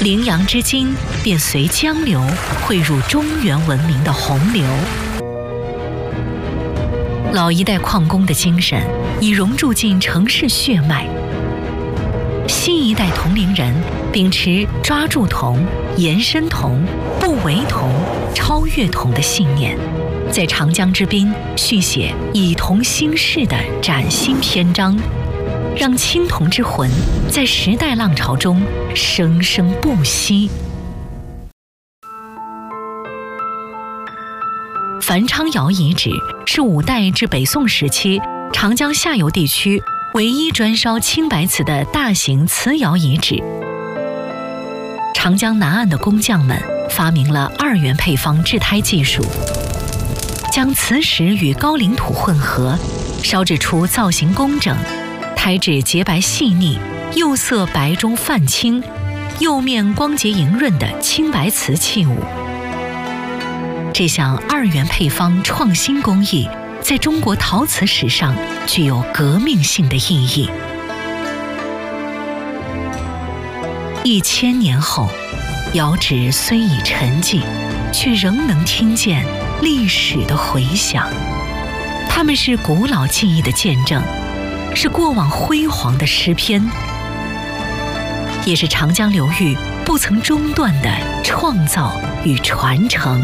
羚羊之筋便随江流汇入中原文明的洪流。老一代矿工的精神已融入进城市血脉，新一代同龄人秉持抓住铜、延伸铜、不为铜、超越铜的信念，在长江之滨续写以铜兴世的崭新篇章，让青铜之魂在时代浪潮中生生不息。樊昌窑遗址是五代至北宋时期长江下游地区唯一专烧青白瓷的大型瓷窑遗址。长江南岸的工匠们发明了2元配方制胎技术，将瓷石与高岭土混合，烧制出造型工整、胎质洁白细腻、釉色白中泛青、釉面光洁莹润的青白瓷器物。这项2元配方创新工艺在中国陶瓷史上具有革命性的意义。1000年后，窑址虽已沉寂，却仍能听见历史的回响。它们是古老记忆的见证，是过往辉煌的诗篇，也是长江流域不曾中断的创造与传承。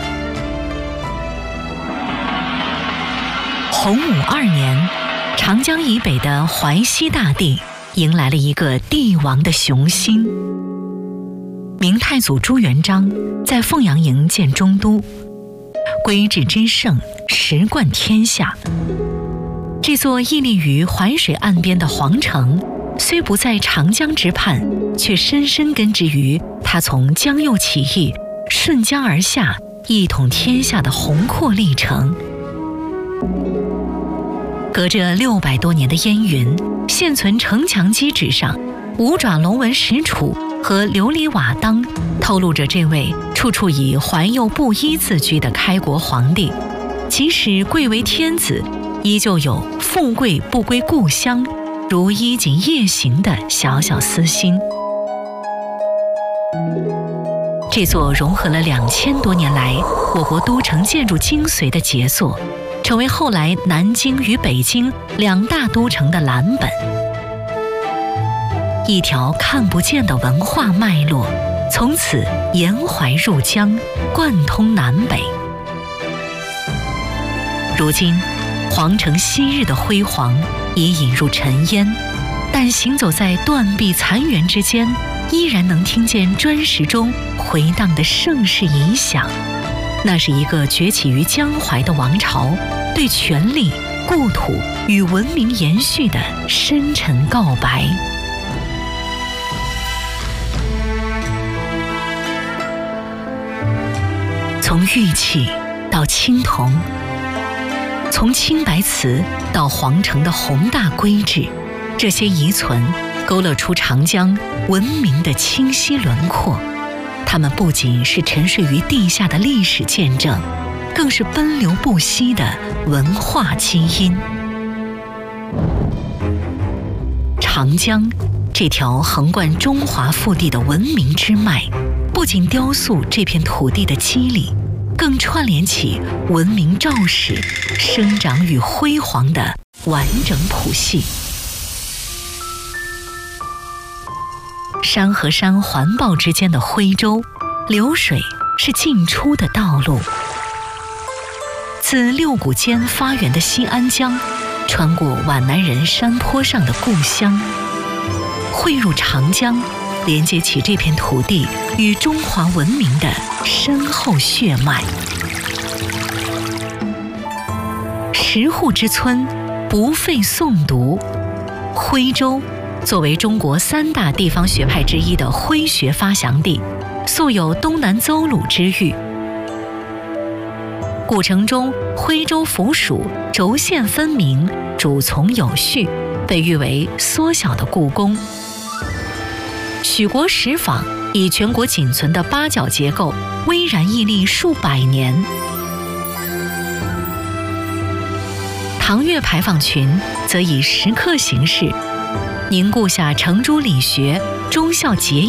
洪武2年，长江以北的淮西大地迎来了一个帝王的雄心。明太祖朱元璋在凤阳营建中都，规制之盛，实冠天下。这座屹立于淮水岸边的皇城，虽不在长江之畔，却深深根植于它从江右起义、顺江而下、一统天下的宏阔历程。隔着600多年的烟云，现存城墙基址上五爪龙纹石杵和琉璃瓦当，透露着这位处处以怀幼不依自居的开国皇帝，即使贵为天子，依旧有富贵不归故乡，如衣锦夜行的小小私心。这座融合了2000多年来我国都城建筑精髓的杰作，成为后来南京与北京2大都城的蓝本。一条看不见的文化脉络，从此沿淮入江，贯通南北。如今，皇城昔日的辉煌已引入尘烟，但行走在断壁残垣之间，依然能听见砖石中回荡的盛世遗响。那是一个崛起于江淮的王朝，对权力、故土与文明延续的深沉告白。从玉器到青铜，从青白瓷到皇城的宏大规制，这些遗存勾勒出长江文明的清晰轮廓。它们不仅是沉睡于地下的历史见证，更是奔流不息的文化基因。长江这条横贯中华腹地的文明之脉，不仅雕塑这片土地的肌理，更串联起文明肇始、生长与辉煌的完整谱系。山和山环抱之间的徽州，流水是进出的道路。自六谷间发源的西安江，穿过皖南人山坡上的故乡，汇入长江，连接起这片土地与中华文明的深厚血脉。石户之村不废诵读，徽州作为中国3大地方学派之一的徽学发祥地，素有东南邹鲁之誉。古城中，徽州府属轴线分明，主从有序，被誉为缩小的故宫。许国石坊以全国仅存的8角结构，巍然屹立数百年。唐越牌坊群则以石刻形式凝固下程朱理学、忠孝节